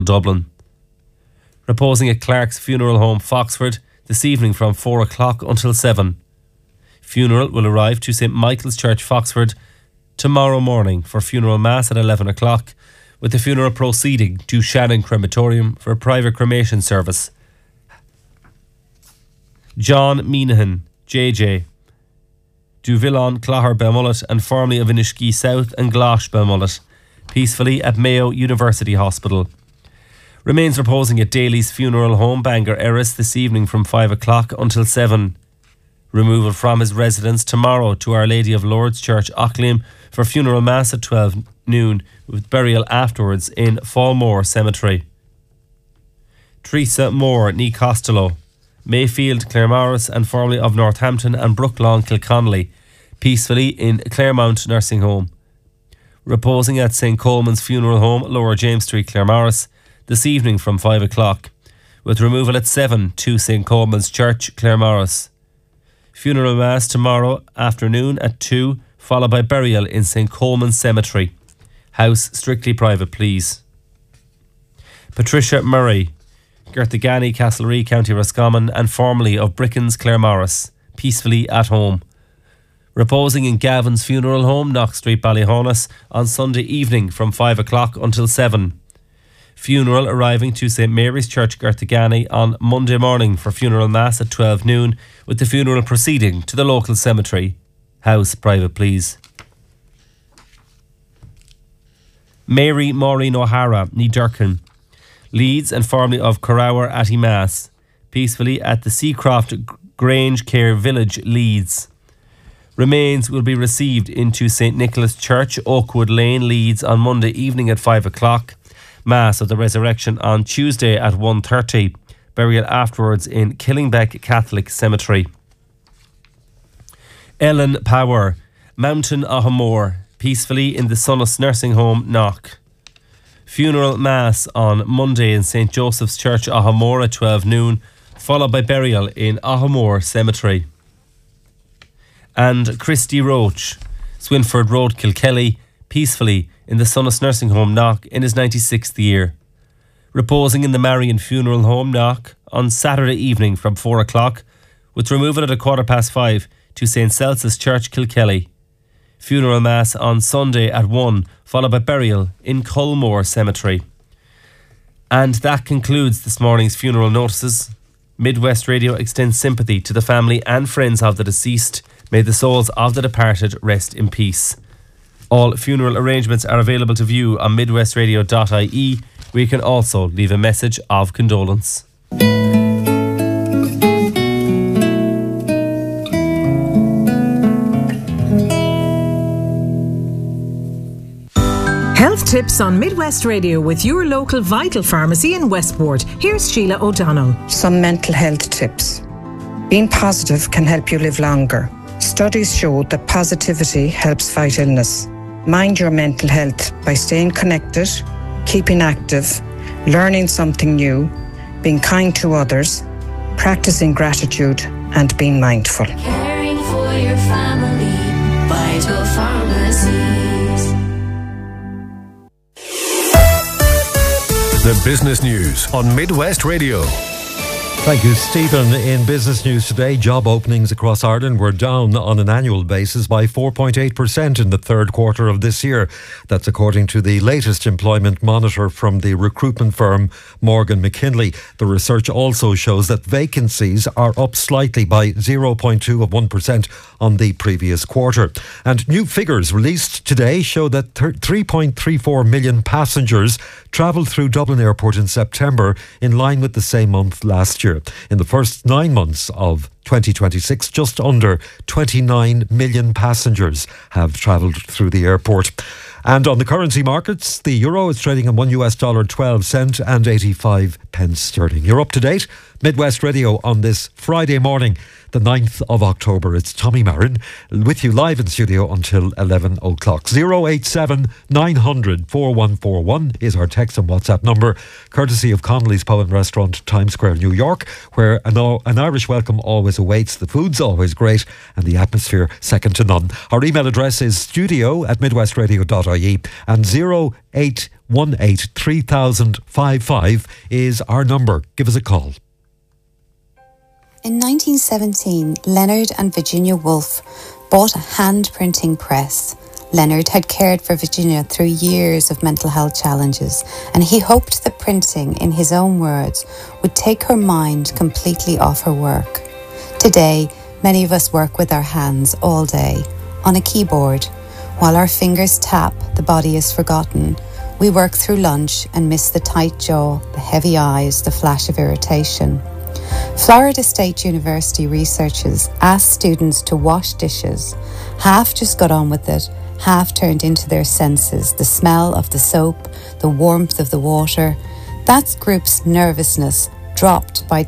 Dublin. Reposing at Clark's Funeral Home, Foxford, this evening from 4 o'clock until 7. Funeral will arrive to St Michael's Church, Foxford, tomorrow morning for funeral mass at 11 o'clock, with the funeral proceeding to Shannon Crematorium for a private cremation service. John Meenahan, JJ, Duvillon, Clogher, Belmullet, and formerly of Inishkey South and Glosh, Belmullet, peacefully at Mayo University Hospital. Remains reposing at Daly's Funeral Home, Bangor, Erris, this evening from 5 o'clock until 7. Removal from his residence tomorrow to Our Lady of Lourdes Church, Auckland, for funeral mass at 12 noon, with burial afterwards in Fallmore Cemetery. Teresa Moore, Ní Costello, Mayfield, Claremorris, and formerly of Northampton and Brooklawn, Kilconnelly, peacefully in Claremont Nursing Home. Reposing at St Coleman's Funeral Home, Lower James Street, Claremorris, this evening from 5 o'clock, with removal at 7 to St Coleman's Church, Claremorris. Funeral mass tomorrow afternoon at 2, followed by burial in St Coleman's Cemetery. House strictly private, please. Patricia Murray, Gertagani, Castlereagh, County Roscommon, and formerly of Brickens, Claremorris, peacefully at home. Reposing in Gavin's Funeral Home, Knox Street, Ballyhonus, on Sunday evening from 5 o'clock until 7. Funeral arriving to St Mary's Church, Gertagani, on Monday morning for funeral mass at 12 noon, with the funeral proceeding to the local cemetery. House private, please. Mary Maureen O'Hara, Ní Durcan, Leeds, and formerly of Corrower Atty Mass, peacefully at the Seacroft Grange Care Village, Leeds. Remains will be received into St Nicholas Church, Oakwood Lane, Leeds, on Monday evening at 5 o'clock. Mass of the Resurrection on Tuesday at 1:30. Burial afterwards in Killingbeck Catholic Cemetery. Ellen Power, Mountain Ahamore, peacefully in the Sunnis Nursing Home, Knock. Funeral mass on Monday in St Joseph's Church, Ahamore, at 12 noon, followed by burial in Ahamore Cemetery. And Christy Roach, Swinford Road, Kilkelly, peacefully in the Sunnis Nursing Home, Knock, in his 96th year. Reposing in the Marion Funeral Home, Knock, on Saturday evening from 4 o'clock, with removal at 5:15 to St Celsus Church, Kilkelly. Funeral mass on Sunday at 1, followed by burial in Culmore Cemetery. And that concludes this morning's funeral notices. Midwest Radio extends sympathy to the family and friends of the deceased. May the souls of the departed rest in peace. All funeral arrangements are available to view on midwestradio.ie, where you can also leave a message of condolence. Health tips on Midwest Radio with your local Vital Pharmacy in Westport. Here's Sheila O'Donnell. Some mental health tips. Being positive can help you live longer. Studies show that positivity helps fight illness. Mind your mental health by staying connected, keeping active, learning something new, being kind to others, practicing gratitude, and being mindful. Caring for your family, Vital Pharmacies. The business news on Midwest Radio. Thank you, Stephen. In business news today, job openings across Ireland were down on an annual basis by 4.8% in the third quarter of this year. That's according to the latest employment monitor from the recruitment firm Morgan McKinley. The research also shows that vacancies are up slightly by 0.2% on the previous quarter. And new figures released today show that 3.34 million passengers travelled through Dublin Airport in September, in line with the same month last year. In the first 9 months of 2026, just under 29 million passengers have travelled through the airport. And on the currency markets, the euro is trading at $1.12 and 85 pence sterling. You're up to date. Midwest Radio on this Friday morning, the 9th of October. It's Tommy Marin with you live in studio until 11 o'clock. 087 900 4141 is our text and WhatsApp number, courtesy of Connolly's Pub and Restaurant, Times Square, New York, where an Irish welcome always awaits. The food's always great and the atmosphere second to none. Our email address is studio@midwestradio.ie. www.irish-times.ie, and 0818 3055 is our number. Give us a call. In 1917, Leonard and Virginia Woolf bought a hand-printing press. Leonard had cared for Virginia through years of mental health challenges, and he hoped that printing, in his own words, would take her mind completely off her work. Today, many of us work with our hands all day, on a keyboard. While our fingers tap, the body is forgotten. We work through lunch and miss the tight jaw, the heavy eyes, the flash of irritation. Florida State University researchers asked students to wash dishes. Half just got on with it, half turned into their senses, the smell of the soap, the warmth of the water. That group's nervousness dropped by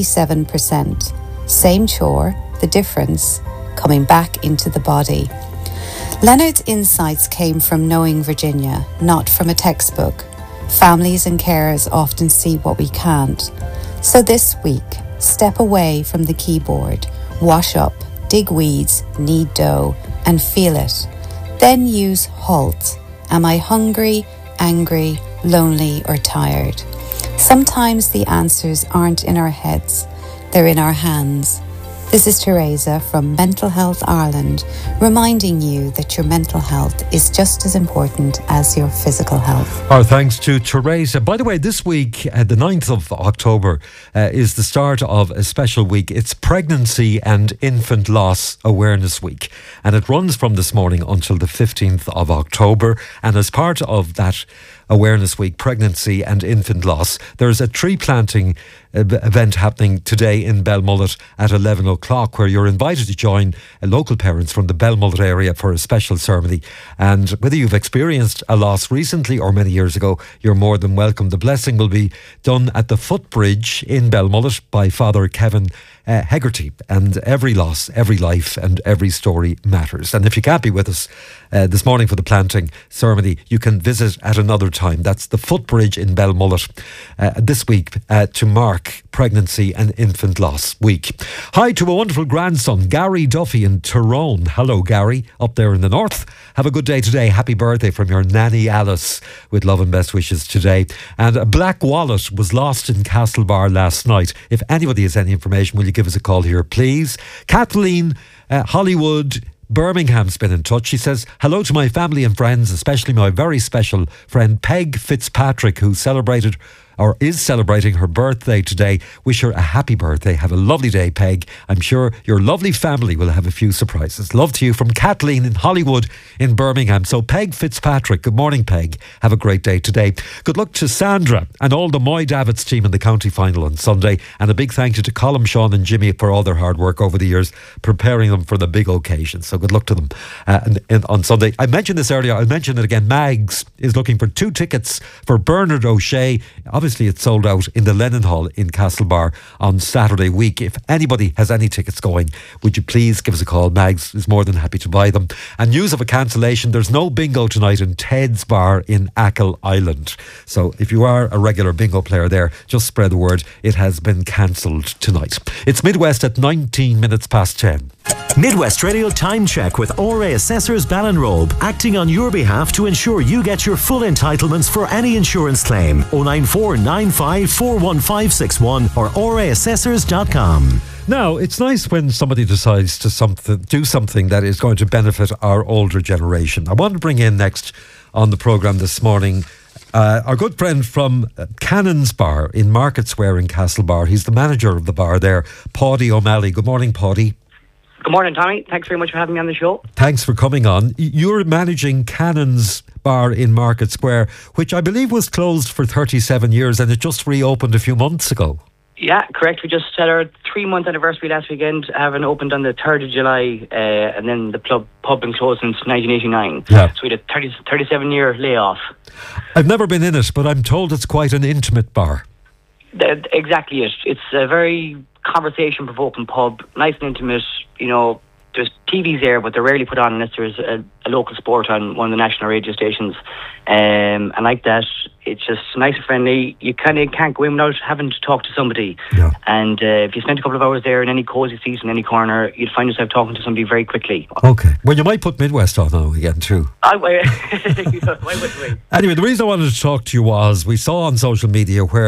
27%. Same chore, the difference, coming back into the body. Leonard's insights came from knowing Virginia, not from a textbook. Families and carers often see what we can't. So this week, step away from the keyboard, wash up, dig weeds, knead dough, and feel it. Then use HALT. Am I hungry, angry, lonely, or tired? Sometimes the answers aren't in our heads, they're in our hands. This is Teresa from Mental Health Ireland, reminding you that your mental health is just as important as your physical health. Our thanks to Teresa. By the way, this week, the 9th of October, is the start of a special week. It's Pregnancy and Infant Loss Awareness Week. And it runs from this morning until the 15th of October. And as part of that Awareness Week, Pregnancy and Infant Loss, there's a tree planting event happening today in Belmullet at 11 o'clock, where you're invited to join local parents from the Belmullet area for a special ceremony. And whether you've experienced a loss recently or many years ago, you're more than welcome. The blessing will be done at the Footbridge in Belmullet by Father Kevin Hegarty. And every loss, every life and every story matters. And if you can't be with us this morning for the planting ceremony, you can visit at another time. That's the Footbridge in Belmullet this week to mark Pregnancy and Infant Loss Week. Hi to a wonderful grandson, Gary Duffy in Tyrone. Hello, Gary, up there in the north. Have a good day today. Happy birthday from your nanny Alice, with love and best wishes today. And a black wallet was lost in Castlebar last night. If anybody has any information, will you give us a call here, please? Kathleen Hollywood Birmingham's been in touch. She says, hello to my family and friends, especially my very special friend Peg Fitzpatrick, who celebrated or is celebrating her birthday today. Wish her a happy birthday. Have a lovely day, Peg. I'm sure your lovely family will have a few surprises. Love to you from Kathleen in Hollywood in Birmingham. So Peg Fitzpatrick, good morning, Peg. Have a great day today. Good luck to Sandra and all the Moy Davits team in the county final on Sunday. And a big thank you to Colm, Sean and Jimmy for all their hard work over the years, preparing them for the big occasion. So good luck to them on Sunday. I mentioned this earlier. I'll mention it again. Mags is looking for 2 tickets for Bernard O'Shea. Obviously, it's sold out in the Lennon Hall in Castlebar on Saturday week. If anybody has any tickets going, would you please give us a call? Mags is more than happy to buy them. And news of a cancellation. There's no bingo tonight in Ted's Bar in Achill Island. So if you are a regular bingo player there, just spread the word. It has been cancelled tonight. It's Midwest at 19 minutes past 10. Midwest Radio Time Check with RA Assessors Ballinrobe, acting on your behalf to ensure you get your full entitlements for any insurance claim. 094 95 41561 or raassessors.com. Now, it's nice when somebody decides to do something that is going to benefit our older generation. I want to bring in next on the programme this morning our good friend from Cannon's Bar in Market Square in Castlebar. He's the manager of the bar there, Paddy O'Malley. Good morning, Paddy. Good morning, Tommy. Thanks very much for having me on the show. Thanks for coming on. You're managing Cannon's Bar in Market Square, which I believe was closed for 37 years and it just reopened a few months ago. Yeah, correct. We just had our 3-month anniversary last weekend, having opened on the 3rd of July, and then the pub been closed since 1989. Yeah. So we had a 37-year layoff. I've never been in it, but I'm told it's quite an intimate bar. Exactly it. It's a very conversation-provoking pub, nice and intimate, you know, there's TVs there, but they're rarely put on unless there's a local sport on one of the national radio stations. And like that, it's just nice and friendly. You kind of can't go in without having to talk to somebody. Yeah. And if you spend a couple of hours there in any cosy seat in any corner, you'd find yourself talking to somebody very quickly. Okay. Well, you might put Midwest on now again too. Why would we? Anyway, the reason I wanted to talk to you was we saw on social media where